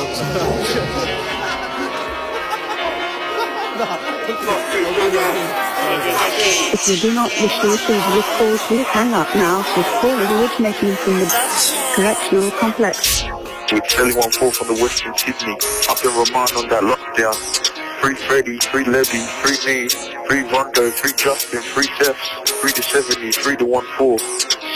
If you do not wish to receive this call, please hang up now. This call is originating from the correctional complex. With Shelly 1-4 from the Western Sydney. Up in Roman on that lockdown. Free Freddy, free Levy, free me, free Rondo, free Justin, free Chefs, free the 70, free the 1-4.